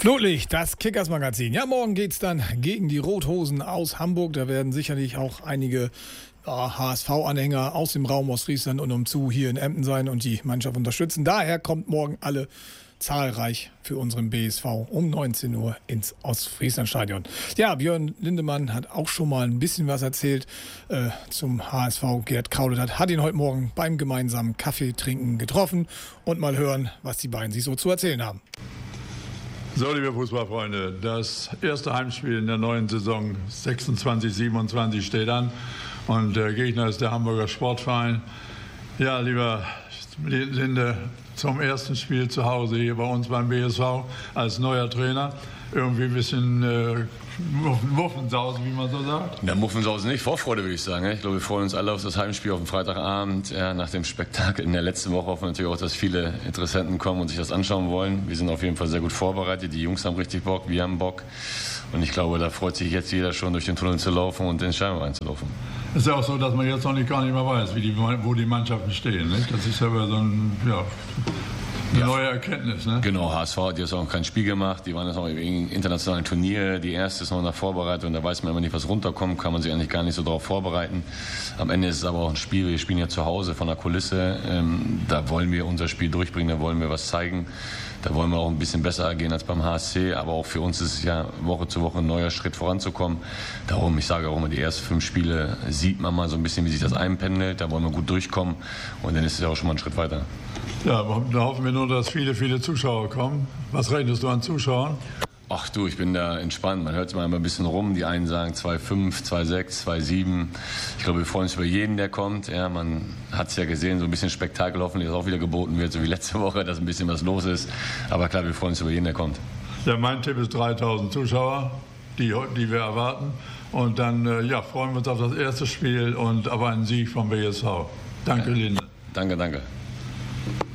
Flutlicht, das Kickers-Magazin. Ja, morgen geht's dann gegen die Rothosen aus Hamburg. Da werden sicherlich auch einige HSV-Anhänger aus dem Raum Ostfriesland und umzu hier in Emden sein und die Mannschaft unterstützen. Daher kommt morgen alle zahlreich für unseren BSV um 19 Uhr ins Ostfrieslandstadion. Ja, Björn Lindemann hat auch schon mal ein bisschen was erzählt zum HSV. Gerd Kraulet hat ihn heute Morgen beim gemeinsamen Kaffeetrinken getroffen und mal hören, was die beiden sich so zu erzählen haben. So, liebe Fußballfreunde, das erste Heimspiel in der neuen Saison 26/27 steht an und der Gegner ist der Hamburger Sportverein. Ja, lieber Linde, zum ersten Spiel zu Hause hier bei uns beim BSV als neuer Trainer. Irgendwie ein bisschen Muffensausen, wie man so sagt. Ja, Muffensausen nicht, Vorfreude würde ich sagen. Ich glaube, wir freuen uns alle auf das Heimspiel auf dem Freitagabend. Ja, nach dem Spektakel in der letzten Woche hoffen wir natürlich auch, dass viele Interessenten kommen und sich das anschauen wollen. Wir sind auf jeden Fall sehr gut vorbereitet. Die Jungs haben richtig Bock, wir haben Bock. Und ich glaube, da freut sich jetzt jeder schon, durch den Tunnel zu laufen und in den Stadion reinzulaufen. Es ist ja auch so, dass man jetzt noch gar nicht mehr weiß, wo die Mannschaften stehen. Nicht? Das ist ja so eine neue Erkenntnis. Ne? Genau, HSV hat jetzt auch kein Spiel gemacht. Die waren jetzt noch im internationalen Turnier. Die erste ist noch in der Vorbereitung. Da weiß man immer nicht, was runterkommt. Kann man sich eigentlich gar nicht so darauf vorbereiten. Am Ende ist es aber auch ein Spiel. Wir spielen ja zu Hause von der Kulisse. Da wollen wir unser Spiel durchbringen. Da wollen wir was zeigen. Da wollen wir auch ein bisschen besser agieren als beim HSC. Aber auch für uns ist es ja Woche zu Woche ein neuer Schritt voranzukommen. Darum, ich sage auch immer, die ersten 5 Spiele sieht man mal so ein bisschen, wie sich das einpendelt. Da wollen wir gut durchkommen. Und dann ist es ja auch schon mal ein Schritt weiter. Ja, da hoffen wir nur, dass viele Zuschauer kommen. Was rechnest du an Zuschauern? Ach du, ich bin da entspannt. Man hört es mal ein bisschen rum. Die einen sagen 2,5, 2,6, 2,7. Ich glaube, wir freuen uns über jeden, der kommt. Ja, man hat es ja gesehen, so ein bisschen Spektakel hoffentlich, das auch wieder geboten wird, so wie letzte Woche, dass ein bisschen was los ist. Aber klar, wir freuen uns über jeden, der kommt. Ja, mein Tipp ist 3.000 Zuschauer, die wir erwarten. Und dann freuen wir uns auf das erste Spiel und auf einen Sieg vom BSV. Danke, Linde. Danke.